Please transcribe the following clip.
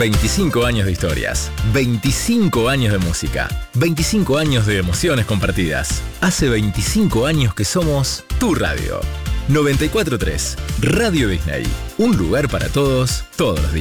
25 años de historias, 25 años de música, 25 años de emociones compartidas. Hace 25 años que somos tu radio. 94.3 Radio Disney. Un lugar para todos, todos los días.